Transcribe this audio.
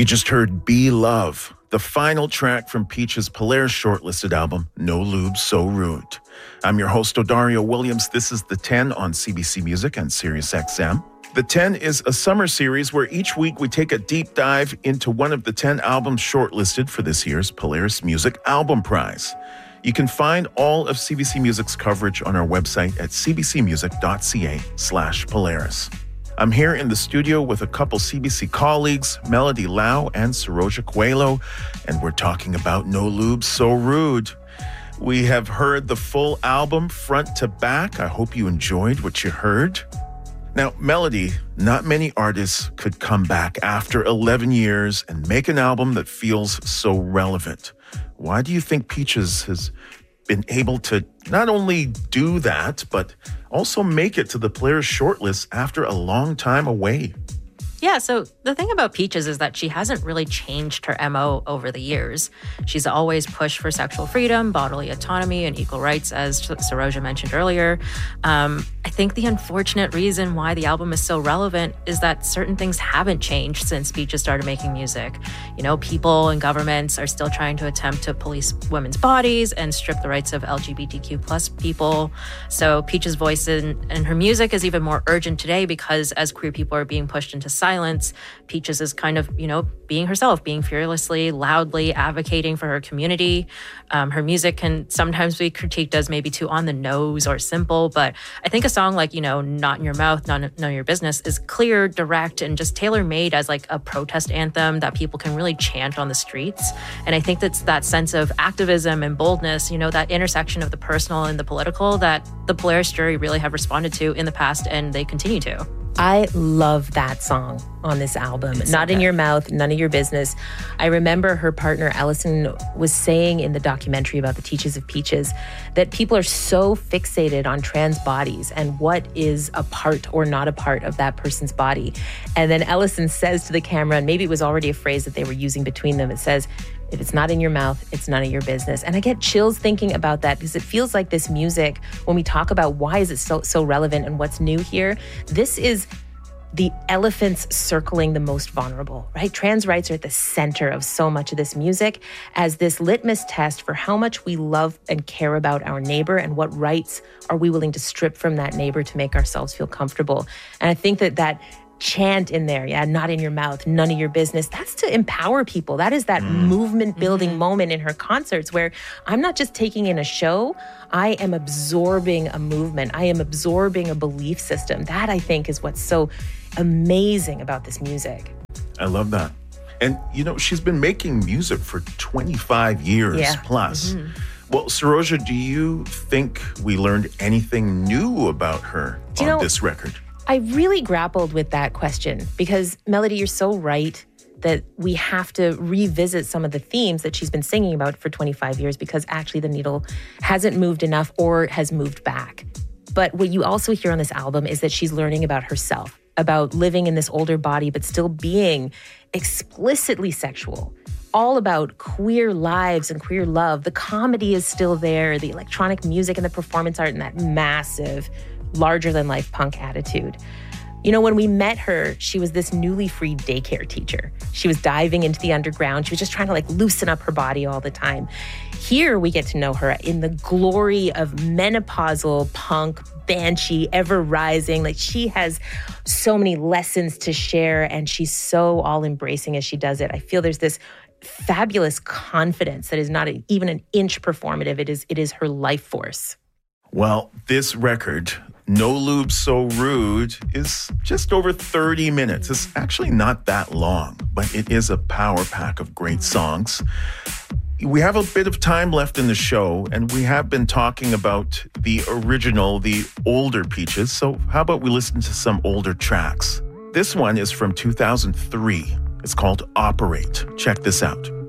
You just heard Be Love, the final track from Peach's Polaris shortlisted album, No Lube, So Rude. I'm your host, Odario Williams. This is The 10 on CBC Music and SiriusXM. The 10 is a summer series where each week we take a deep dive into one of the 10 albums shortlisted for this year's Polaris Music Album Prize. You can find all of CBC Music's coverage on our website at cbcmusic.ca/Polaris. I'm here in the studio with a couple CBC colleagues, Melody Lau and Saroja Coelho, and we're talking about No Lube, So Rude. We have heard the full album front to back. I hope you enjoyed what you heard. Now, Melody, not many artists could come back after 11 years and make an album that feels so relevant. Why do you think Peaches has been able to not only do that, but also make it to the Polaris shortlist after a long time away? Yeah, so the thing about Peaches is that she hasn't really changed her MO over the years. She's always pushed for sexual freedom, bodily autonomy, and equal rights, as Saroja mentioned earlier. I think the unfortunate reason why the album is so relevant is that certain things haven't changed since Peaches started making music. You know, people and governments are still trying to attempt to police women's bodies and strip the rights of LGBTQ plus people. So Peaches' voice and her music is even more urgent today because as queer people are being pushed into silence, Peaches is kind of, being herself, being fearlessly, loudly advocating for her community. Her music can sometimes be critiqued as maybe too on the nose or simple, but I think a song like, Not in Your Mouth, None of Your Business is clear, direct, and just tailor-made as like a protest anthem that people can really chant on the streets. And I think that's that sense of activism and boldness, that intersection of the personal and the political that the Polaris jury really have responded to in the past, and they continue to. I love that song on this album. Not in Your Mouth, None of Your Business. I remember her partner, Allison, was saying in the documentary about the Teachers of Peaches that people are so fixated on trans bodies and what is a part or not a part of that person's body. And then Allison says to the camera, and maybe it was already a phrase that they were using between them, it says, if it's not in your mouth, it's none of your business. And I get chills thinking about that because it feels like this music, when we talk about why is it so relevant and what's new here, this is the elephants circling the most vulnerable, right? Trans rights are at the center of so much of this music as this litmus test for how much we love and care about our neighbor and what rights are we willing to strip from that neighbor to make ourselves feel comfortable. And I think that chant in there, not in your mouth, none of your business. That's to empower people. That is that movement building moment in her concerts where I'm not just taking in a show, I am absorbing a movement. I am absorbing a belief system. That I think is what's so amazing about this music. I love that. And, she's been making music for 25 years plus. Well, Saroja, do you think we learned anything new about her on this record? I really grappled with that question because, Melody, you're so right that we have to revisit some of the themes that she's been singing about for 25 years because actually the needle hasn't moved enough or has moved back. But what you also hear on this album is that she's learning about herself, about living in this older body, but still being explicitly sexual, all about queer lives and queer love. The comedy is still there, the electronic music and the performance art and that massive larger-than-life punk attitude. When we met her, she was this newly freed daycare teacher. She was diving into the underground. She was just trying to loosen up her body all the time. Here we get to know her in the glory of menopausal punk, banshee, ever rising. She has so many lessons to share and she's so all embracing as she does it. I feel there's this fabulous confidence that is not even an inch performative. It is her life force. Well, this record, No Lube, So Rude, is just over 30 minutes. It's actually not that long, but it is a power pack of great songs. We have a bit of time left in the show, and we have been talking about the original, the older Peaches. So how about we listen to some older tracks? This one is from 2003. It's called Operate. Check this out.